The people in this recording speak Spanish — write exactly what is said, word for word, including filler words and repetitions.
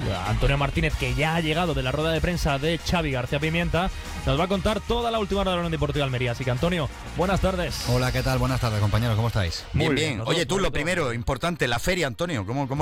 Antonio Martínez, que ya ha llegado de la rueda de prensa de Xavi García Pimienta, nos va a contar toda la última hora de la Unión Deportiva Almería. Así que, Antonio, buenas tardes. Hola, ¿qué tal? Buenas tardes, compañeros, ¿cómo estáis? Bien, Muy bien. bien. Oye, tú, lo nosotros, primero, importante, la feria, Antonio, ¿cómo, cómo